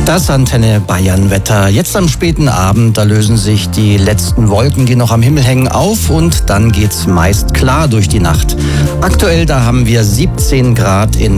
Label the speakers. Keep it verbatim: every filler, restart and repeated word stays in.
Speaker 1: Das Antenne Bayern Wetter. Jetzt am späten Abend, da lösen sich die letzten Wolken, die noch am Himmel hängen, auf und dann geht's meist klar durch die Nacht. Aktuell, da haben wir siebzehn Grad in